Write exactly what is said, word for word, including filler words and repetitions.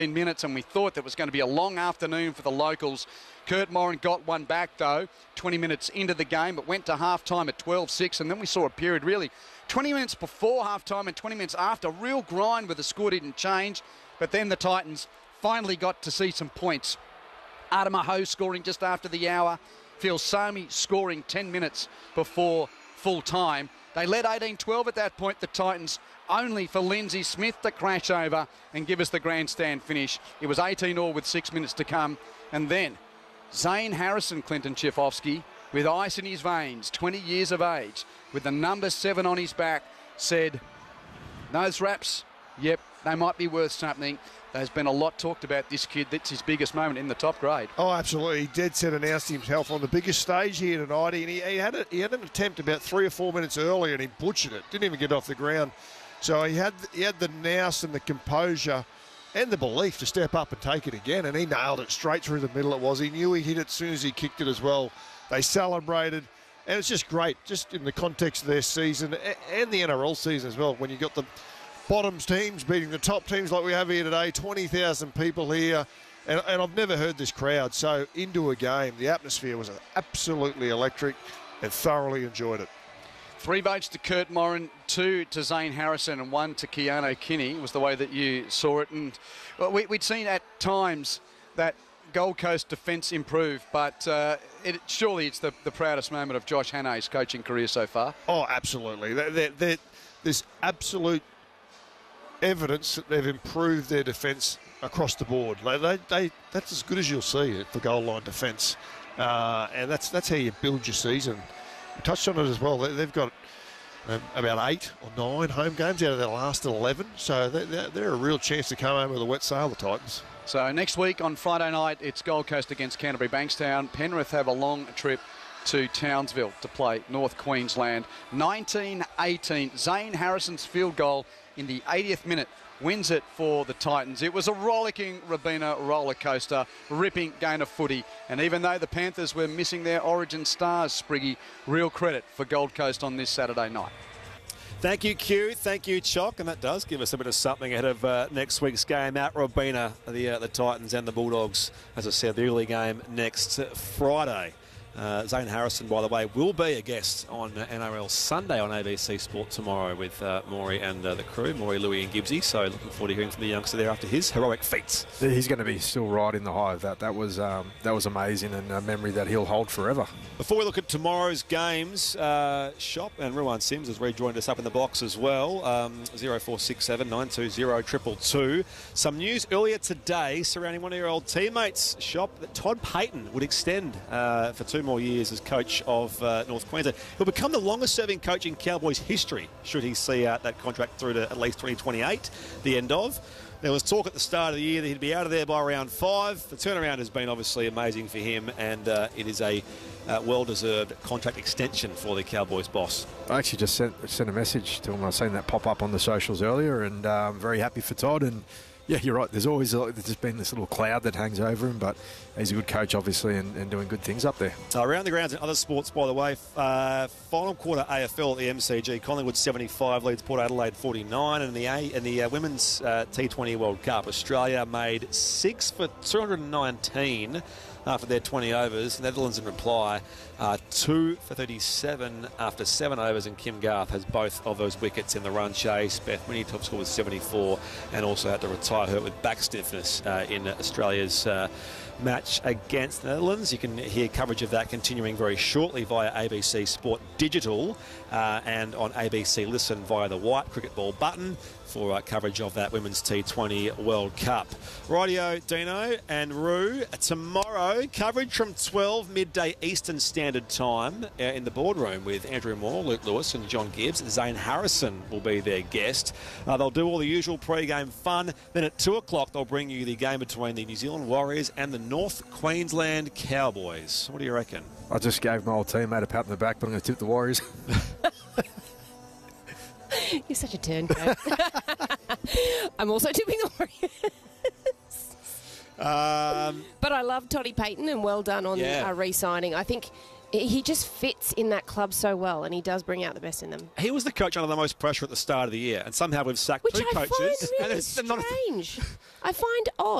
minutes, and we thought that was going to be a long afternoon for the locals. Kurt Moran got one back, though, twenty minutes into the game, but went to half-time at twelve six, and then we saw a period, really, twenty minutes before half-time and twenty minutes after, real grind where the score didn't change, but then the Titans finally got to see some points. Adam Aho scoring just after the hour, Phil Somi scoring ten minutes before full-time. They led eighteen twelve at that point, the Titans, only for Lindsay Smith to crash over and give us the grandstand finish. It was eighteen all with six minutes to come. And then Zane Harrison, Clinton Chifovsky, with ice in his veins, twenty years of age, with the number seven on his back, said, "Those wraps, yep, they might be worth something." There's been a lot talked about this kid. That's his biggest moment in the top grade. Oh, absolutely. He dead set announced himself on the biggest stage here tonight. And he, he, had a, he had an attempt about three or four minutes earlier and he butchered it. Didn't even get off the ground. So he had, he had the nous and the composure and the belief to step up and take it again. And he nailed it straight through the middle it was. He knew he hit it as soon as he kicked it as well. They celebrated. And it's just great, just in the context of their season and the N R L season as well, when you got the bottoms teams beating the top teams like we have here today, twenty thousand people here, and, and I've never heard this crowd so into a game. The atmosphere was absolutely electric and thoroughly enjoyed it. Three votes to Kurt Moran, two to Zane Harrison and one to Keanu Kinney was the way that you saw it. And well, we, we'd seen at times that Gold Coast defence improve, but uh, it, surely it's the, the proudest moment of Josh Hannay's coaching career so far. Oh, absolutely. They're, they're, they're, there's absolute evidence that they've improved their defence across the board. They, they, they, that's as good as you'll see for goal line defence, uh, and that's that's how you build your season. We touched on it as well. They, they've got um, about eight or nine home games out of their last eleven, so they, they're, they're a real chance to come home with a wet sail, the Titans. So next week on Friday night, it's Gold Coast against Canterbury Bankstown. Penrith have a long trip to Townsville to play North Queensland. nineteen eighteen, Zane Harrison's field goal in the eightieth minute wins it for the Titans. It was a rollicking Robina roller coaster, ripping game of footy. And even though the Panthers were missing their origin stars, Spriggy, real credit for Gold Coast on this Saturday night. Thank you, Q. Thank you, Chock. And that does give us a bit of something ahead of uh, next week's game at Robina, the, uh, the Titans and the Bulldogs. As I said, the early game next Friday. Uh, Zane Harrison, by the way, will be a guest on uh, N R L Sunday on A B C Sport tomorrow with uh, Maury and uh, the crew, Maury, Louis and Gibbsy. So looking forward to hearing from the youngster there after his heroic feats. He's going to be still right in the high of that. That was um, that was amazing and a memory that he'll hold forever. Before we look at tomorrow's games, uh, Shop and Ruan Sims has rejoined us up in the box as well. Um, zero four six seven nine two zero two two two. Some news earlier today surrounding one of your old teammates, Shop, that Todd Payton would extend uh, for two more years as coach of uh, North Queensland. He'll become the longest serving coach in Cowboys history should he see out that contract through to at least twenty twenty-eight, the end of. There was talk at the start of the year that he'd be out of there by round five. The turnaround has been obviously amazing for him, and uh, it is a uh, well-deserved contract extension for the Cowboys boss. I actually just sent, sent a message to him. I've seen that pop up on the socials earlier, and uh, I'm very happy for Todd. And yeah, you're right. There's always a, there's been this little cloud that hangs over him, but he's a good coach, obviously, and, and doing good things up there. Uh, around the grounds in other sports, by the way, uh, final quarter A F L at the M C G. Collingwood seventy-five leads Port Adelaide forty-nine, and the A and the uh, women's uh, T twenty World Cup, Australia made six for two hundred nineteen after their twenty overs. Netherlands in reply, uh, two for thirty-seven after seven overs, and Kim Garth has both of those wickets in the run chase. Beth Minnie top score was seventy-four, and also had to retire her with back stiffness uh, in Australia's uh, match against the Netherlands. You can hear coverage of that continuing very shortly via A B C Sport Digital uh, and on A B C Listen via the white cricket ball button for uh, coverage of that Women's T twenty World Cup. Rightio, Dino and Roo. Tomorrow, coverage from twelve midday Eastern Standard Time uh, in the boardroom with Andrew Moore, Luke Lewis and John Gibbs. Zane Harrison will be their guest. Uh, they'll do all the usual pre-game fun. Then at two o'clock, they'll bring you the game between the New Zealand Warriors and the North Queensland Cowboys. What do you reckon? I just gave my old teammate a pat on the back, but I'm going to tip the Warriors. You're such a turncoat. I'm also tipping the Warriors. Um, but I love Toddy Payton, and well done on yeah. uh, re-signing. I think He just fits in that club so well, and he does bring out the best in them. He was the coach under the most pressure at the start of the year, and somehow we've sacked Which two I coaches. find really and it's not a- strange. I find odd.